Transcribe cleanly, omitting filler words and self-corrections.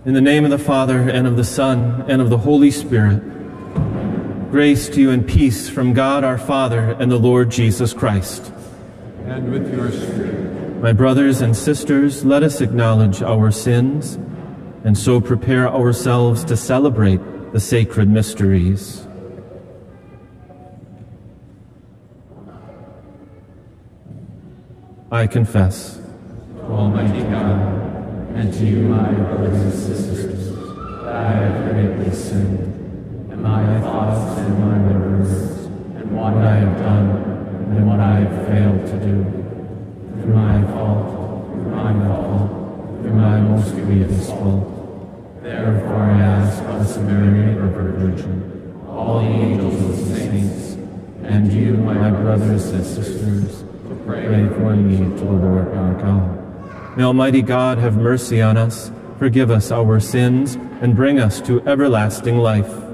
In the name of the Father, and of the Son, and of the Holy Spirit. Grace to you and peace from God our Father and the Lord Jesus Christ. And with your spirit. My brothers and sisters, let us acknowledge our sins and so prepare ourselves to celebrate the sacred mysteries. I confess to Almighty God, and to you, my brothers and sisters, that I have greatly sinned in my thoughts and my words, and what I have done and what I have failed to do, through my fault, through my most grievous fault. Therefore I ask Blessed Mary, ever Virgin, all the angels and saints, and you, my brothers and sisters, to pray for me to the Lord our God. May Almighty God have mercy on us, forgive us our sins, and bring us to everlasting life.